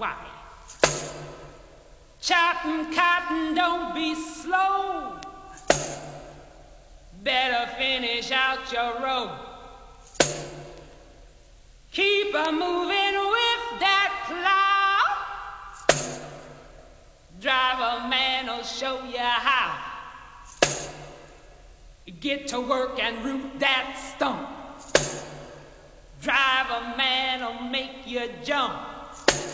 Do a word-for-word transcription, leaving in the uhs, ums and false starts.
Why? Chopping cotton, don't be slow. Better finish out your row. Keep a moving with that plow. Driver man'll show you how. Get to work and root that stump. Driver man'll make you jump.